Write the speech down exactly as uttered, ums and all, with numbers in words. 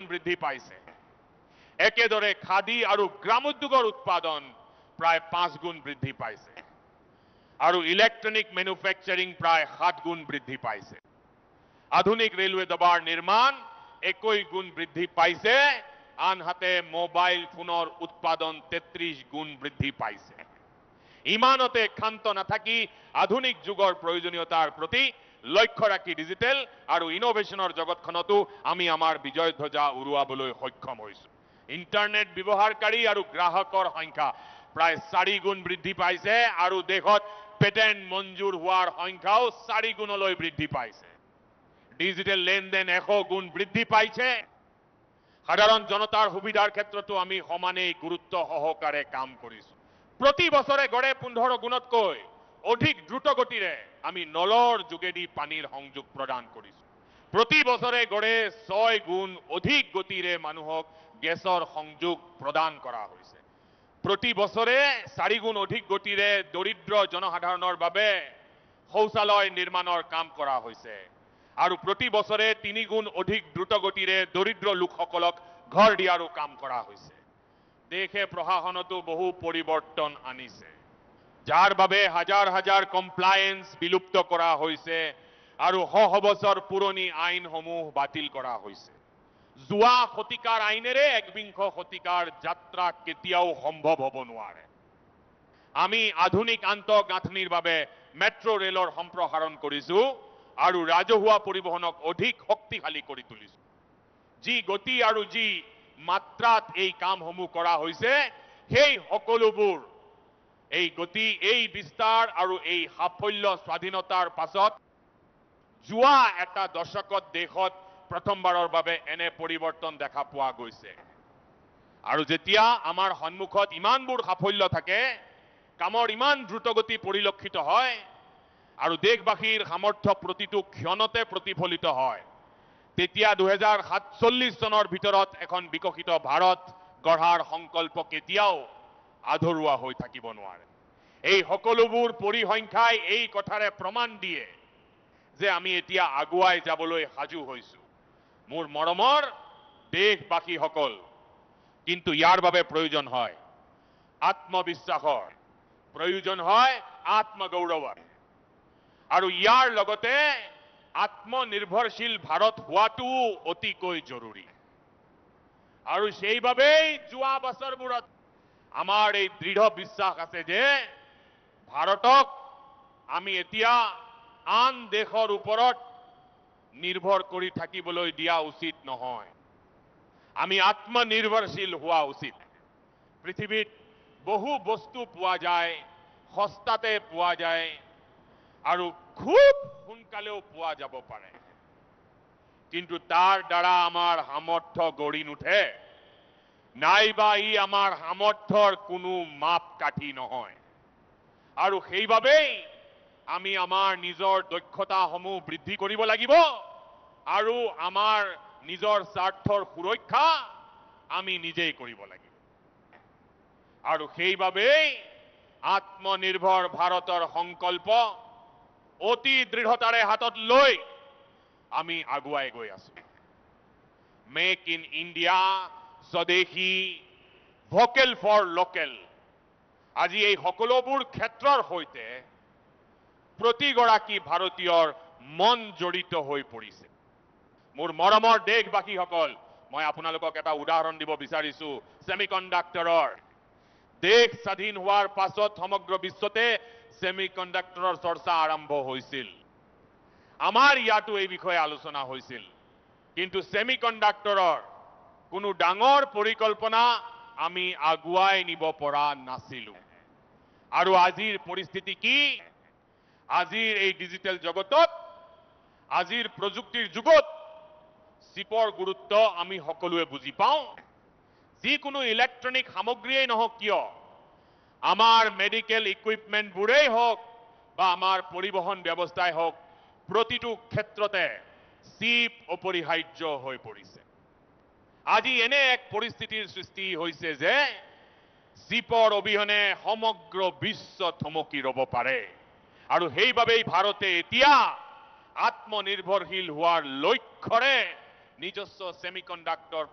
বৃদ্ধি পাইছে। একেদৰে খাদী আৰু গ্ৰামোদ্যোগৰ উৎপাদন প্ৰায় পাঁচ গুণ বৃদ্ধি পাইছে আৰু ইলেক্ট্ৰনিক মেনুফেকচাৰিং প্ৰায় সাত গুণ বৃদ্ধি পাইছে। আধুনিক ৰেলৱে দবাৰ নিৰ্মাণ একৈশ গুণ বৃদ্ধি পাইছে, আনহাতে মোবাইল ফোনৰ উৎপাদন তেত্ৰিশ গুণ বৃদ্ধি পাইছে। ইমানতে ক্ষান্ত নাথাকি আধুনিক যুগৰ প্ৰয়োজনীয়তাৰ প্ৰতি লক্ষ্য ৰাখি ডিজিটেল আৰু ইনোভেশনৰ জগতখনতো আমি আমাৰ বিজয় ধ্বজা উৰুৱাবলৈ সক্ষম হৈছো। ইণ্টাৰনেট ব্যৱহাৰকাৰী আৰু গ্ৰাহকৰ সংখ্যা প্ৰায় চাৰি গুণ বৃদ্ধি পাইছে আৰু দেশত পেটেন্ট মঞ্জুৰ হোৱাৰ সংখ্যাও চাৰি গুণলৈ বৃদ্ধি পাইছে। ডিজিটেল লেনদেন এশ গুণ বৃদ্ধি পাইছে। সাধাৰণ জনতাৰ সুবিধাৰ ক্ষেত্ৰতো আমি সমানেই গুৰুত্ব সহকাৰে কাম কৰিছো। প্ৰতি বছৰে গড়ে পোন্ধৰ গুণতকৈ অধিক দ্ৰুত গতিৰে আমি নলৰ যোগেদি পানীৰ সংযোগ প্ৰদান কৰিছো। প্ৰতি বছৰে গড়ে ছয় গুণ অধিক গতিৰে মানুহক গেছৰ সংযোগ প্ৰদান কৰা হৈছে। প্ৰতি বছৰে চাৰি গুণ অধিক গতিৰে দৰিদ্ৰ জনসাধাৰণৰ বাবে শৌচালয় নিৰ্মাণৰ কাম কৰা হৈছে আৰু প্ৰতি বছৰে তিনি গুণ অধিক দ্ৰুত গতিৰে দৰিদ্ৰ লোকসকলক ঘৰ দিয়াৰো কাম কৰা হৈছে। দেশে প্ৰশাসনতো বহু পৰিৱৰ্তন আনিছে, যাৰ বাবে হাজাৰ হাজাৰ কমপ্লায়েন্স বিলুপ্ত কৰা হৈছে আৰু শ বছৰ পুৰণি আইনসমূহ বাতিল কৰা হৈছে। যোৱা শতিকাৰ আইনেৰে একবিংশ শতিকাৰ যাত্ৰা কেতিয়াও সম্ভৱ হ'ব নোৱাৰে। আমি আধুনিক আন্তঃগাঁথনিৰ বাবে মেট্ৰো ৰেলৰ সম্প্ৰসাৰণ কৰিছো আৰু ৰাজহুৱা পৰিবহনক অধিক শক্তিশালী কৰি তুলিছো। যি গতি আৰু যি মাত্ৰাত এই কামসমূহ কৰা হৈছে, সেই সকলোবোৰ এই গতি, এই বিস্তাৰ আৰু এই সাফল্য স্বাধীনতাৰ পাছত যোৱা এটা দশকত দেশত প্ৰথমবাৰৰ বাবে এনে পৰিৱৰ্তন দেখা পোৱা গৈছে। আৰু যেতিয়া আমাৰ সন্মুখত ইমানবোৰ সাফল্য থাকে, কামৰ ইমান দ্ৰুতগতি পৰিলক্ষিত হয় আৰু দেশবাসীৰ সামৰ্থ্য প্ৰতিটো ক্ষণতে প্ৰতিফলিত হয়, তেতিয়া দুহেজাৰ সাতচল্লিশ চনৰ ভিতৰত এখন বিকশিত ভাৰত গঢ়াৰ সংকল্প কেতিয়াও আধৰুৱা হৈ থাকিব নোৱাৰে। এই সকলোবোৰ পৰিসংখ্যাই এই কথাৰে প্ৰমাণ দিয়ে যে আমি এতিয়া আগুৱাই যাবলৈ সাজু হৈছো। মোৰ মৰমৰ দেশবাসীসকল, কিন্তু ইয়াৰ বাবে প্ৰয়োজন হয় আত্মবিশ্বাসৰ, প্ৰয়োজন হয় আত্মগৌৰৱৰ আৰু ইয়াৰ লগতে আত্মনিৰ্ভৰশীল ভাৰত হোৱাটো অতিকৈ জৰুৰী। আৰু সেইবাবেই যোৱা বছৰবোৰত আমাৰ এই দৃঢ় বিশ্বাস আছে যে ভাৰতক আমি এতিয়া আন দেশৰ ওপৰত নিৰ্ভৰ কৰি থাকিবলৈ দিয়া উচিত নহয়। আমি আত্মনিৰ্ভৰশীল হোৱা উচিত। পৃথিৱীত বহু বস্তু পোৱা যায়, সস্তাতে পোৱা যায় আৰু খুব সোনকালেও পোৱা যাব পাৰে, কিন্তু তাৰ দ্বাৰা আমাৰ সামৰ্থ্য গঢ়ি নুঠে, নাইবা ই আমাৰ সামৰ্থ্যৰ কোনো মাপকাঠি নহয়। আৰু সেইবাবেই আমি আমাৰ নিজৰ দক্ষতাসমূহ বৃদ্ধি কৰিব লাগিব আৰু আমাৰ নিজৰ স্বাৰ্থৰ সুৰক্ষা আমি নিজেই কৰিব লাগিব। আৰু সেইবাবেই আত্মনিৰ্ভৰ ভাৰতৰ সংকল্প অতি দৃঢ়তাৰে হাতত লৈ আমি আগুৱাই গৈ আছো। মেক ইন ইণ্ডিয়া, স্বদেশী, ভোকেল ফৰ লোকেল, আজি এই সকলোবোৰ ক্ষেত্ৰৰ সৈতে প্ৰতিগৰাকী ভাৰতীয়ৰ মন জড়িত হৈ পৰিছে। মোৰ মৰমৰ দেশবাসীসকল, মই আপোনালোকক এটা উদাহৰণ দিব বিচাৰিছো ছেমিকণ্ডাক্টৰৰ। দেশ স্বাধীন হোৱাৰ পাছত সমগ্ৰ বিশ্বতে ছেমিকণ্ডাক্টৰৰ চৰ্চা আৰম্ভ হৈছিল। আমাৰ ইয়াতো এই বিষয়ে আলোচনা হৈছিল, কিন্তু ছেমিকণ্ডাক্টৰৰ কোনো ডাঙৰ পৰিকল্পনা আমি আগুৱাই নিব পৰা নাছিলো। আৰু আজিৰ পৰিস্থিতি কি? আজিৰ এই ডিজিটেল জগতত, আজিৰ প্ৰযুক্তিৰ যুগত চিপৰ গুৰুত্ব আমি সকলোৱে বুজি পাওঁ। যিকোনো ইলেক্ট্ৰনিক সামগ্ৰীয়েই নহওক কিয়, আমাৰ মেডিকেল ইকুইপমেণ্টবোৰেই হওক বা আমাৰ পৰিবহন ব্যৱস্থাই হওক, প্ৰতিটো ক্ষেত্ৰতে চিপ অপৰিহাৰ্য হৈ পৰিছে। আজি এনে এক পৰিস্থিতিৰ সৃষ্টি হৈছে যে চিপৰ অবিহনে সমগ্ৰ বিশ্ব থমকি ৰব পাৰে। আৰু সেইবাবেই ভাৰতে এতিয়া আত্মনিৰ্ভৰশীল হোৱাৰ লক্ষ্যৰে নিজস্ব ছেমিকণ্ডাক্টৰ